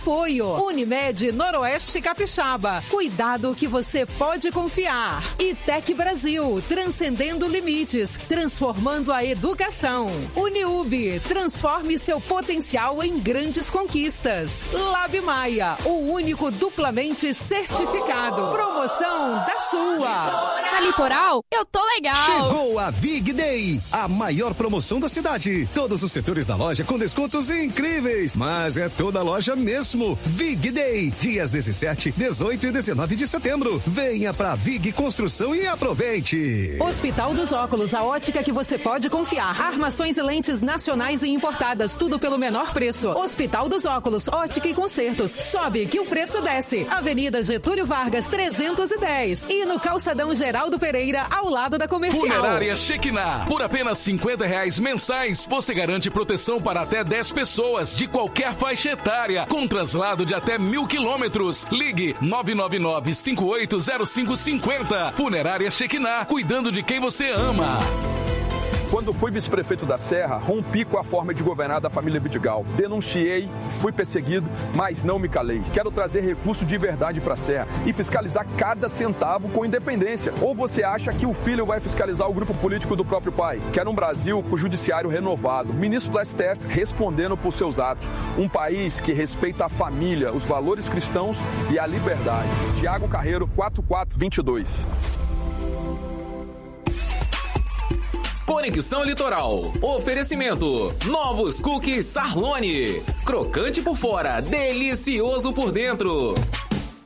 Apoio Unimed Noroeste Capixaba. Cuidado que você pode confiar. E Tec Brasil, transcendendo limites, transformando a educação. Uniub, transforme seu potencial em grandes conquistas. Lab Maia, o único duplamente certificado. Promoção da sua. Na Litoral, eu tô legal. Chegou a Vig Day, a maior promoção da cidade. Todos os setores da loja com descontos incríveis, mas é toda a loja mesmo. Vig Day, dias 17, 18 e 19 de setembro. Venha pra Vig Construção e aproveite. Hospital dos Óculos, a ótica que você pode confiar. Armações e lentes nacionais e importadas, tudo pelo menor preço. Hospital dos Óculos, ótica e concertos. Sobe que o preço desce. Avenida Getúlio Vargas, 310. E no Calçadão Geraldo Pereira, ao lado da Comercial. Funerária Shekinah. Por apenas R$50 mensais, você garante proteção para até 10 pessoas de qualquer faixa etária, com traslado de até 1.000 quilômetros. Ligue 999-580550. Funerária Shekinah, cuidando de quem você ama. Quando fui vice-prefeito da Serra, rompi com a forma de governar da família Vidigal. Denunciei, fui perseguido, mas não me calei. Quero trazer recurso de verdade para a Serra e fiscalizar cada centavo com independência. Ou você acha que o filho vai fiscalizar o grupo político do próprio pai? Quero um Brasil com o judiciário renovado, ministro do STF respondendo por seus atos. Um país que respeita a família, os valores cristãos e a liberdade. Tiago Carreiro, 4422. Conexão Litoral. Oferecimento. Novos cookies Sarlone. Crocante por fora, delicioso por dentro.